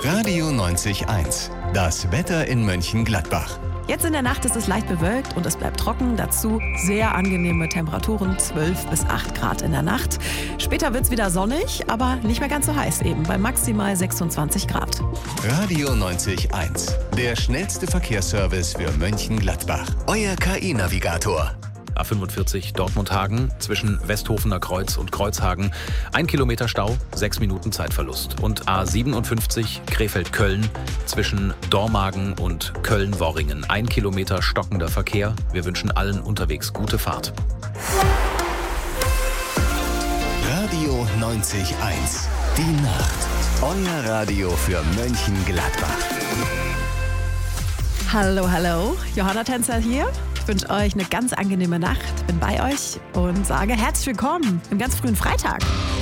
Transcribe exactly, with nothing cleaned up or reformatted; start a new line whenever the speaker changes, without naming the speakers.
Radio neunzig Komma eins. Das Wetter in Mönchengladbach.
Jetzt in der Nacht ist es leicht bewölkt und es bleibt trocken. Dazu sehr angenehme Temperaturen, zwölf bis acht Grad in der Nacht. Später wird es wieder sonnig, aber nicht mehr ganz so heiß eben, bei maximal sechsundzwanzig Grad.
Radio neunzig Komma eins. Der schnellste Verkehrsservice für Mönchengladbach. Euer K I-Navigator.
A fünfundvierzig Dortmund-Hagen zwischen Westhofener Kreuz und Kreuzhagen. Ein Kilometer Stau, sechs Minuten Zeitverlust. Und A siebenundfünfzig Krefeld-Köln zwischen Dormagen und Köln-Worringen. Ein Kilometer stockender Verkehr. Wir wünschen allen unterwegs gute Fahrt.
Radio neunzig Komma eins. Die Nacht. Euer Radio für Mönchengladbach.
Hallo, hallo. Johanna Tänzer hier. Ich wünsche euch eine ganz angenehme Nacht, bin bei euch und sage herzlich willkommen im ganz frühen Freitag.